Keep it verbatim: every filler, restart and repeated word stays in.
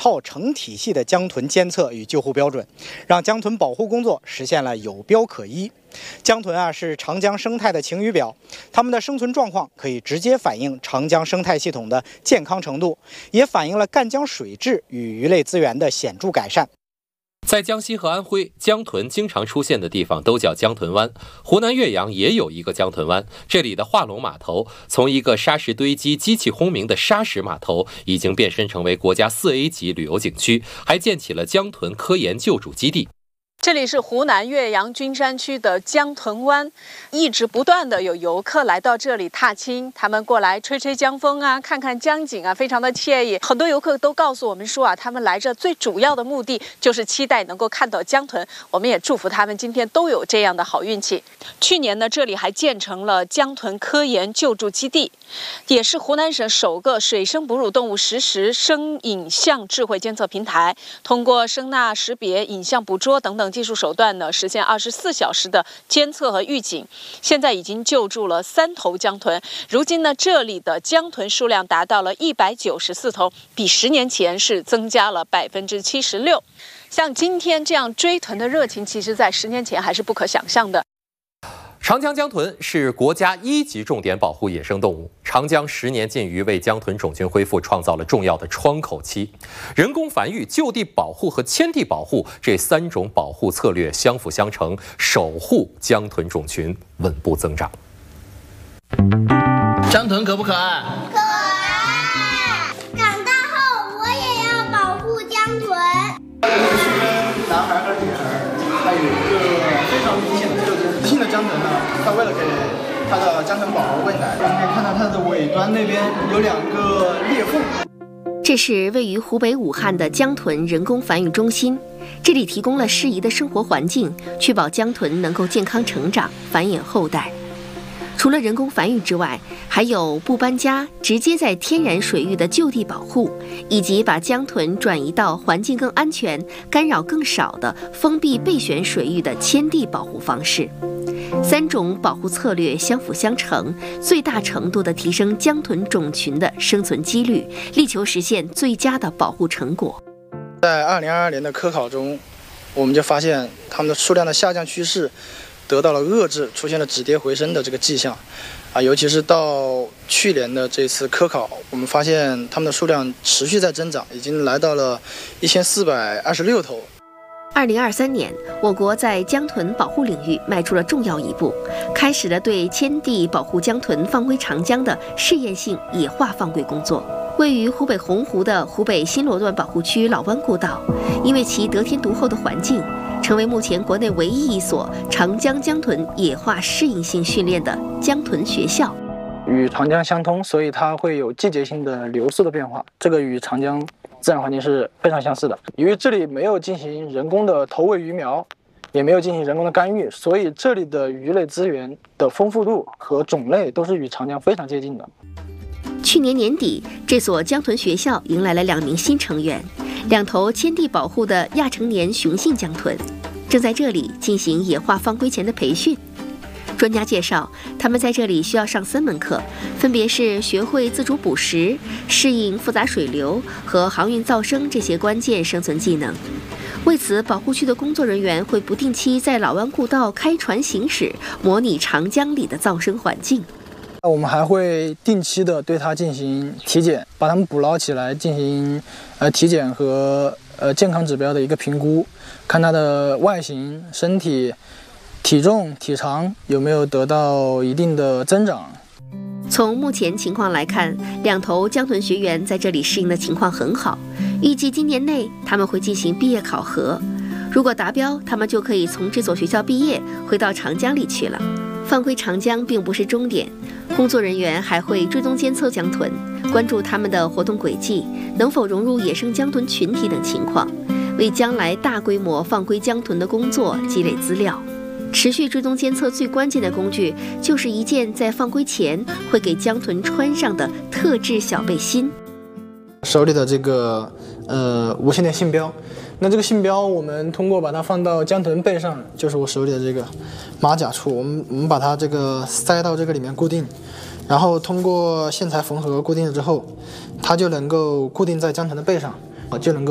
套成体系的江豚监测与救护标准，让江豚保护工作实现了有标可依。江豚啊是长江生态的晴雨表，它们的生存状况可以直接反映长江生态系统的健康程度，也反映了赣江水质与鱼类资源的显著改善。 在江西和安徽，江豚经常出现的地方都叫江豚湾。湖南岳阳也有一个江豚湾，这里的化龙码头从一个沙石堆积、机器轰鸣的沙石码头，已经变身成为国家四 A 级旅游景区，还建起了江豚科研救助基地。 这里是湖南岳阳君山区的江豚湾，一直不断的有游客来到这里踏青，他们过来吹吹江风啊，看看江景啊，非常的惬意。很多游客都告诉我们说啊，他们来这最主要的目的就是期待能够看到江豚。我们也祝福他们今天都有这样的好运气。去年呢，这里还建成了江豚科研救助基地，也是湖南省首个水生哺乳动物实时声影像智慧监测平台，通过声呐识别、影像捕捉等等技术手段呢，实现二十四小时的监测和预警。现在已经救助了三头江豚，如今呢，这里的江豚数量达到了一百九十四头，比十年前是增加了百分之七十六。像今天这样追豚的热情，其实在十年前还是不可想象的。 长江江豚是国家一级重点保护野生动物，长江十年禁渔为江豚种群恢复创造了重要的窗口期。人工繁育、就地保护和迁地保护这三种保护策略相辅相成，守护江豚种群稳步增长。 江豚可不可爱？ 可爱！长大后我也要保护江豚。 区分男孩和女孩，它有一个非常明显的特征。雌性的江豚呢，它为了给它的江豚宝宝喂奶，我们可以看到它的尾端那边有两个裂缝。 这是位于湖北武汉的江豚人工繁育中心，这里提供了适宜的生活环境，确保江豚能够健康成长、繁衍后代。除了人工繁育之外，还有不搬家、直接在天然水域的就地保护，以及把江豚转移到环境更安全、干扰更少的封闭备选水域的迁地保护方式。三种保护策略相辅相成，最大程度地提升江豚种群的生存几率，力求实现最佳的保护成果。 在二零二二年的科考中，我们就发现它们的数量的下降趋势得到了遏制，出现了止跌回升的这个迹象，啊，尤其是到去年的这次科考，我们发现它们的数量持续在增长，已经来到了一千四百二十六头。 二零二三年，我国在江豚保护领域迈出了重要一步，开始了对迁地保护江豚放归长江的试验性野化放归工作。位于湖北洪湖的湖北新罗段保护区老湾故道，因为其得天独厚的环境，成为目前国内唯一一所长江江豚野化适应性训练的江豚学校。 与长江相通，所以它会有季节性的流速的变化，这个与长江自然环境是非常相似的。由于这里没有进行人工的投喂鱼苗，也没有进行人工的干预，所以这里的鱼类资源的丰富度和种类都是与长江非常接近的。 去年年底，这所江豚学校迎来了两名新成员，两头迁地保护的亚成年雄性江豚，正在这里进行野化放归前的培训。专家介绍，他们在这里需要上三门课，分别是学会自主捕食、适应复杂水流和航运噪声这些关键生存技能。为此，保护区的工作人员会不定期在老湾故道开船行驶，模拟长江里的噪声环境。 我们还会定期的对它进行体检，把它们捕捞起来进行呃体检和呃健康指标的一个评估，看它的外形、身体、体重、体长有没有得到一定的增长。 从目前情况来看，两头江豚学员在这里适应的情况很好，预计今年内他们会进行毕业考核，如果达标，他们就可以从这所学校毕业，回到长江里去了。放归长江并不是终点，工作人员还会追踪监测江豚，关注它们的活动轨迹，能否融入野生江豚群体等情况，为将来大规模放归江豚的工作积累资料。持续追踪监测最关键的工具，就是一件在放归前会给江豚穿上的特制小背心。 手里的这个呃无线电信标，那这个信标我们通过把它放到江豚背上，就是我手里的这个马甲处，我们我们把它这个塞到这个里面固定，然后通过线材缝合固定了之后，它就能够固定在江豚的背上，就能够